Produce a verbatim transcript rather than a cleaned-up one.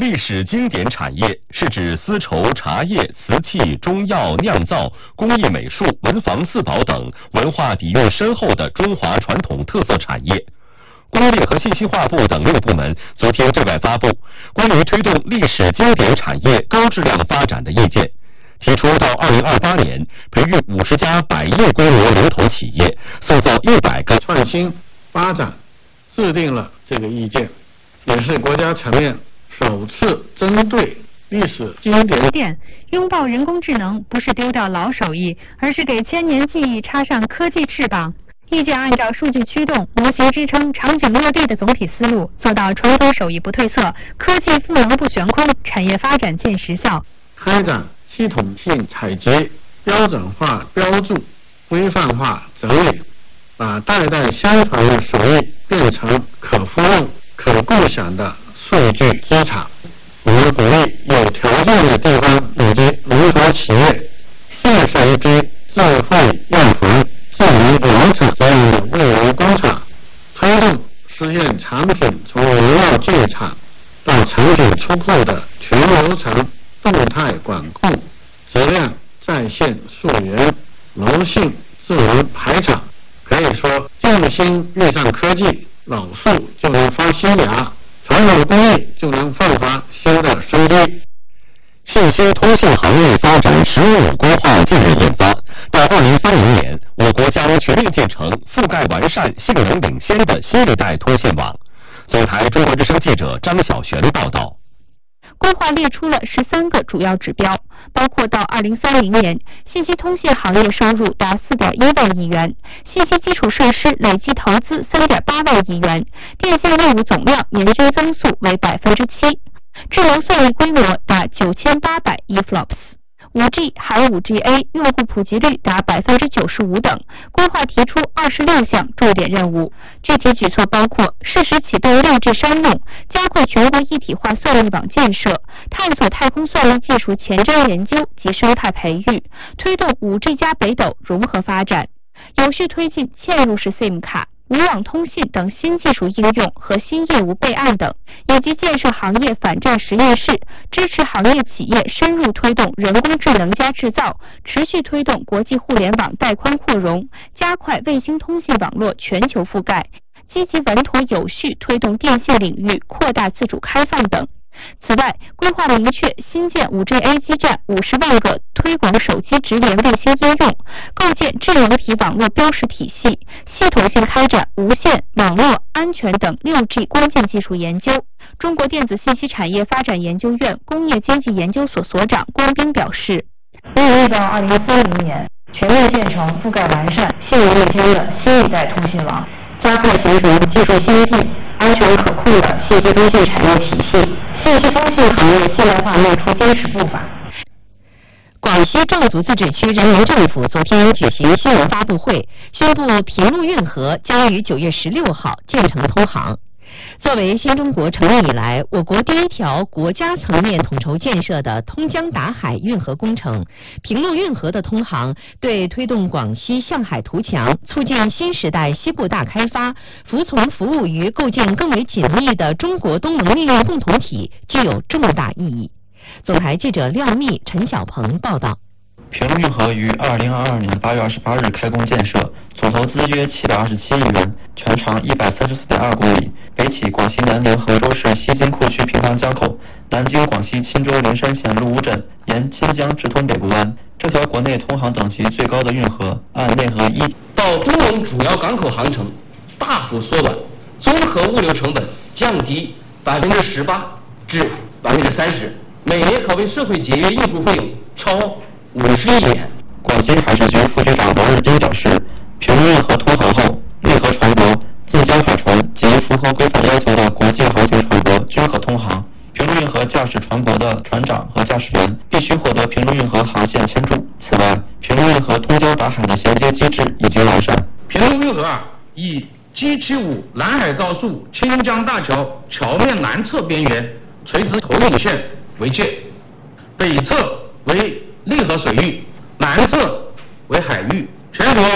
历史经典产业是指丝绸、茶叶、瓷器、中药、酿造、工艺美术、文房四宝等文化底蕴深厚的中华传统特色产业。工业和信息化部等六部门昨天对外发布关于推动历史经典产业高质量发展的意见，提出到二零二八年培育五十家百亿规模龙头企业，塑造一百个创新发展，制定了这个意见，也是国家层面首次针对历史经典拥抱人工智能，不是丢掉老手艺，而是给千年技艺插上科技翅膀。意见按照数据驱动、模型支撑、场景落地的总体思路，做到传统手艺不褪色，科技赋能不悬空，产业发展见实效。 开展系统性采集、标准化标注、规范化整理，把代代相传的手艺变成可复用、可共享的数据资产。我们鼓励有条件的地方以及龙头企业建设一批智慧药房、智能农场这样的未来工厂，推动实现产品从原料进厂到产品出库的全流程动态管控，质量在线溯源，柔性智能排场。可以说，用心遇上科技，老树就能发新芽，传统工艺就能焕发新的生机。 信息通信行业发展“十五”规划近日印发，到二零三零年，我国将全面建成覆盖完善、性能领先的新一代通信网。总台中国之声记者张晓璇报道。 规划列出了十三个主要指标，包括到二零三零年，信息通信行业收入达四点一万亿元，信息基础设施累计投资三点八万亿元，电信业务总量年均增速为百分之七，智能算力规模达九千八百亿 flops。五 G 含 五 G A 用户普及率达百分之九十五等，规划提出二十六项重点任务。具体举措包括适时启动六 G 商用，加快全国一体化算力网建设，探索太空算力技术前瞻研究及生态培育，推动 五 G 加北斗融合发展，有序推进嵌入式 SIM 卡、无网通信等新技术应用和新业务备案等，以及建设行业反战实验室，支持行业企业深入推动人工智能加制造，持续推动国际互联网带宽扩容，加快卫星通信网络全球覆盖，积极稳妥有序推动电信领域扩大自主开放等。此外，规划明确新建 五 G A 基站五十万个，推广手机直连卫星应用，构建智能体网络标识体系，系统性开展无线、网络、安全等 六 G 关键技术研究。中国电子信息产业发展研究院工业经济研究所所长关斌表示， 努力到二零三零年，全面建成覆盖完善、性能领先的新一代通信网，加快形成技术先进、安全可控的信息通信产业体系，信息通信行业现代化迈出坚实步伐。 广西壮族自治区人民政府昨天举行新闻发布会，宣布平陆运河将于九月十六号建成通航。作为新中国成立以来我国第一条国家层面统筹建设的通江达海运河工程，平陆运河的通航对推动广西向海图强、促进新时代西部大开发、服从服务于构建更为紧密的中国东盟命运共同体具有重大意义。总台记者廖密、陈小鹏报道。 平陆运河于二零二二年八月二十八日开工建设，总投资约七百二十七亿元，全长一百三十四点二公里，北起广西南宁河州市西津库区平塘江口，南经广西钦州灵山县鹿坞镇，沿钦江直通北部湾。这条国内通航等级最高的运河，按内河一到东盟主要港口航程大幅缩短，综合物流成本降低百分之十八至百分之三十，每年可为社会节约应付费用超五十亿元。 广西海事局副局长王日斌表示，平陆运河通航后，内河船舶、自江海船及符合规范要求的国际航行船舶均可通航。平陆运河驾驶船舶的船长和驾驶员必须获得平陆运河航线签注。此外，平陆运河通江达海的衔接机制已经完善。 平陆运河啊，以 G 七五南海高速清江大桥桥面南侧边缘垂直投影线为界，北侧为内河水域，南侧为海域，全国